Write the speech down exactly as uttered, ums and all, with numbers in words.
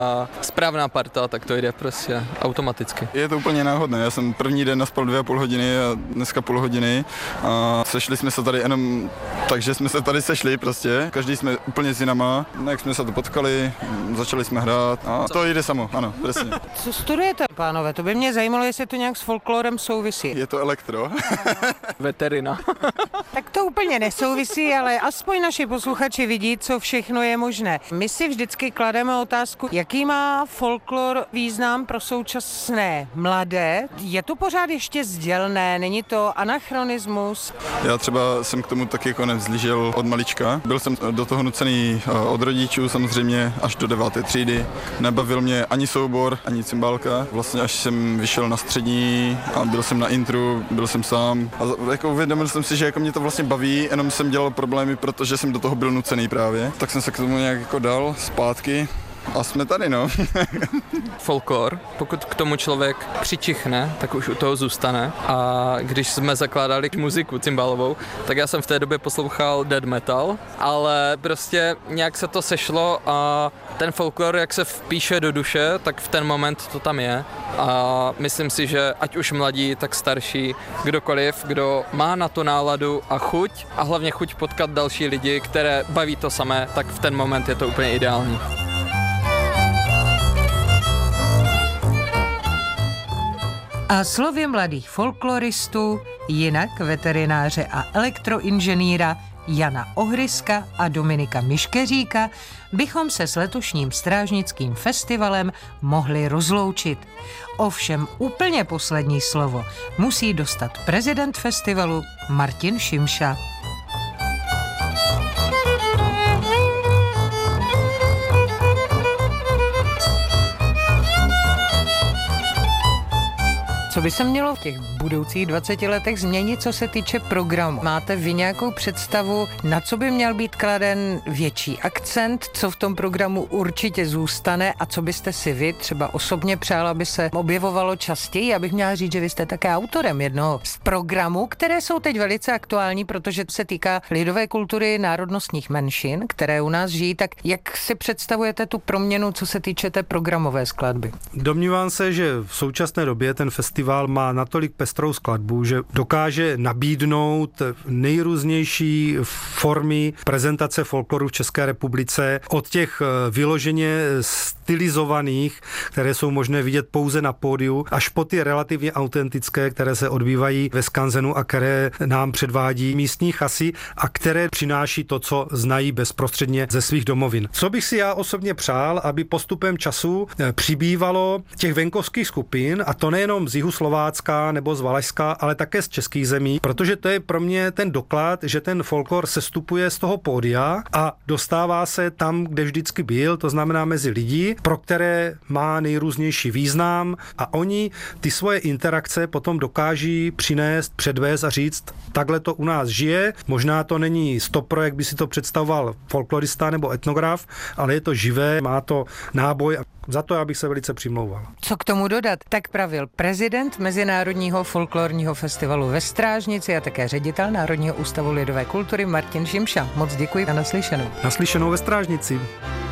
a správná parta, tak to jde prostě automaticky. Je to úplně náhodné, já jsem první den naspal dvě a půl hodiny a dneska půl hodiny a sešli jsme se tady jenom tak, že jsme se tady sešli prostě, každý jsme úplně s jinama, jak jsme se to potkali, začali jsme hrát a to jde samo, ano, přesně. Co studujete, pánové? To by mě zajímalo, jestli to nějak s folklorem souvisí. Je to elektro. Veterina. Tak to úplně nesouvisí, ale aspoň naši posluchači vidí, co všechno je možné. My si vždycky klademe otázku, jaký má folklor význam pro současné mladé. Je to pořád ještě sdělné, není to anachronismus? Já třeba jsem k tomu taky jako nevzlížel od malička. Byl jsem do toho nucený od rodičů samozřejmě až do deváté třídy. Nebavil mě ani soubor, ani cymbálka. Vlastně až jsem vyšel na střední a byl jsem na intru, byl jsem sám. A jako uvědomil jsem si, že jako mě to vlastně baví, jenom jsem dělal problémy, protože jsem do toho byl nucený právě. Tak jsem se k tomu nějak jako dal zpátky. A jsme tady, no. Folklor, pokud k tomu člověk přičichne, tak už u toho zůstane. A když jsme zakládali muziku cymbálovou, tak já jsem v té době poslouchal death metal, ale prostě nějak se to sešlo a ten folklor, jak se vpíše do duše, tak v ten moment to tam je. A myslím si, že ať už mladí, tak starší, kdokoliv, kdo má na to náladu a chuť, a hlavně chuť potkat další lidi, které baví to samé, tak v ten moment je to úplně ideální. A slovy mladých folkloristů, jinak veterináře a elektroinženýra Jana Ohryska a Dominika Miškeříka, bychom se s letošním strážnickým festivalem mohli rozloučit. Ovšem úplně poslední slovo musí dostat prezident festivalu Martin Šimša. Co by se mělo v těch budoucích dvaceti letech změnit, co se týče programu? Máte vy nějakou představu, na co by měl být kladen větší akcent, co v tom programu určitě zůstane a co byste si vy třeba osobně přál, aby se objevovalo častěji? Já bych měla říct, že vy jste také autorem jednoho z programů, které jsou teď velice aktuální, protože se týká lidové kultury národnostních menšin, které u nás žijí. Tak jak si představujete tu proměnu, co se týče té programové skladby? Domnívám se, že v současné době ten festival má natolik pestrou skladbu, že dokáže nabídnout nejrůznější formy prezentace folkloru v České republice, od těch vyloženě stylizovaných, které jsou možné vidět pouze na pódiu, až po ty relativně autentické, které se odbývají ve skanzenu a které nám předvádí místní chasy a které přináší to, co znají bezprostředně ze svých domovin. Co bych si já osobně přál, aby postupem času přibývalo těch venkovských skupin, a to nejenom z jihu Slovácka nebo z Valašska, ale také z českých zemí, protože to je pro mě ten doklad, že ten folklor sestupuje z toho pódia a dostává se tam, kde vždycky byl, to znamená mezi lidi, pro které má nejrůznější význam a oni ty svoje interakce potom dokáží přinést, předvést a říct, takhle to u nás žije, možná to není stop projekt, by si to představoval folklorista nebo etnograf, ale je to živé, má to náboj a za to já bych se velice přimlouval. Co k tomu dodat? Tak pravil prezident Mezinárodního folklorního festivalu ve Strážnici a také ředitel Národního ústavu lidové kultury Martin Šimša. Moc děkuji a naslyšenou. Naslyšenou ve Strážnici.